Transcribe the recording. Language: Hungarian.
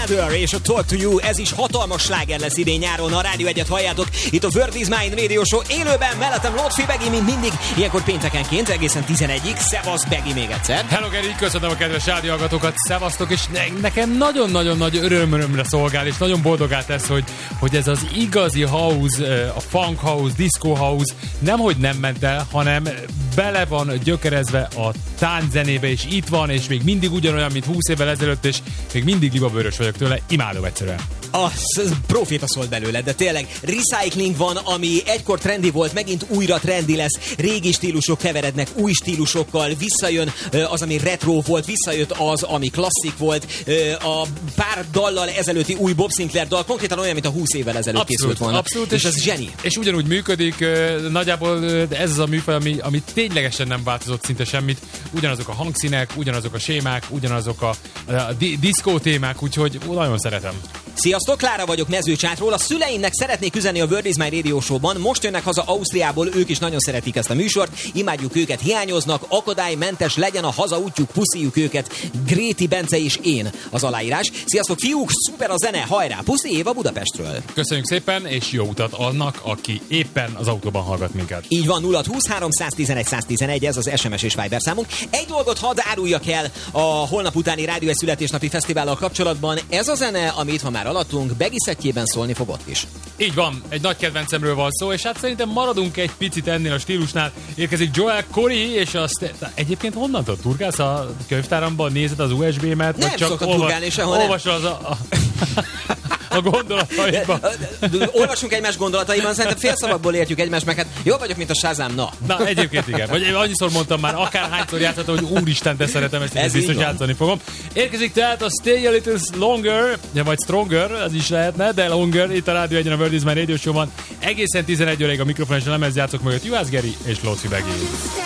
Weather és a Talk to You, ez is hatalmas sláger lesz idén nyáron, a Rádió 1-et halljátok, itt a World is Mine Radio Show élőben, mellettem Lotfi Begi, mint mindig, ilyenkor péntekenként, egészen 11-ig, szevasz Begi még egyszer. Hello Geri, köszönöm a kedves rádióhallgatókat, szevasztok, és nekem nagyon-nagyon nagy örömre szolgál, és nagyon boldogá tesz, hogy ez az igazi house, a funk house, disco house nemhogy nem ment el, hanem bele van gyökerezve a tánczenébe, és itt van, és még mindig ugyanolyan, mint 20 évvel ezelőtt, és még mindig libabőrös vagyok tőle, imádom egyszerűen. Proféta szólt belőle, de tényleg recycling van, ami egykor trendi volt, megint újra trendi lesz, régi stílusok keverednek új stílusokkal, visszajön az, ami retro volt, visszajött az, ami klasszik volt, a pár dallal ezelőtti új Bob Sinclair dal konkrétan olyan, mint a 20 évvel ezelőtt készült volna. Abszolút, és ez zseni. És ugyanúgy működik, nagyjából ez az a műfaj, ami ténylegesen nem változott szinte semmit, ugyanazok a hangszínek, ugyanazok a sémák, ugyanazok a diszkó témák, úgyhogy nagyon szeretem. Sziasztok, Klára vagyok Mezőcsátról. A szüleimnek szeretnék üzenni a World is Mine Radio Show-ban. Most jönnek haza Ausztriából, ők is nagyon szeretik ezt a műsort. Imádjuk őket, hiányoznak, akadálymentes legyen a hazaútjuk, puszíjuk őket. Gréti Bence és én az aláírás. Sziasztok, fiúk, szuper a zene, hajrá! Puszi Éva Budapestről. Köszönjük szépen, és jó utat annak, aki éppen az autóban hallgat minket. Így van, 0-20 311 111, ez az SMS és Viber számunk. Egy dolgot hadd áruljak el a holnap utáni Rádió 1 születésnapi fesztivállal kapcsolatban. Ez a zene, ami itt van már alattunk, Begi szettjében szólni fogott is. Így van, egy nagy kedvencemről van szó, és hát szerintem maradunk egy picit ennél a stílusnál. Érkezik Joel Corey, és azt egyébként honnan tudod? Turkálsz a könyvtáramban, nézed az USB-met? Nem vagy csak szokott turkálni sehol, nem. Olvasod a gondolataiban. Olvasunk egymás gondolataiban, szerintem félszavakból értjük egymást, meg hát jól vagyok, mint a Shazam, na. Na, egyébként igen. Vagy annyiszor mondtam már, akárhányszor játszhatom, hogy úristen, de szeretem ezt biztos játszani fogom. Érkezik tehát a Stay a Little Longer, vagy Stronger, az is lehetne, de Longer, itt a Rádió 1-en a World is Mine Radio Show-ban. Egészen 11 óráig a mikrofon és a lemez játszok mögött Juhász Geri és Lóci Begi.